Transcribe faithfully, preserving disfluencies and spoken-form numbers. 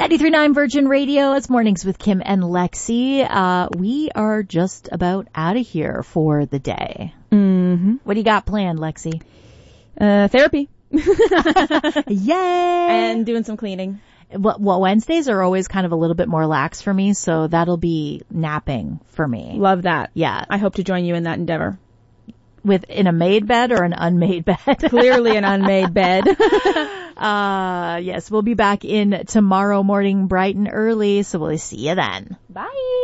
ninety-three point nine Virgin Radio. It's Mornings with Kim and Lexi. Uh, we are just about out of here for the day. Mm-hmm. What do you got planned, Lexi? Uh, therapy. Yay! And doing some cleaning. Well, well, Wednesdays are always kind of a little bit more lax for me, so that'll be napping for me. Love that. Yeah. I hope to join you in that endeavor. With in a made bed or an unmade bed? Clearly an unmade bed. uh, yes, we'll be back in tomorrow morning bright and early, so we'll see you then. Bye.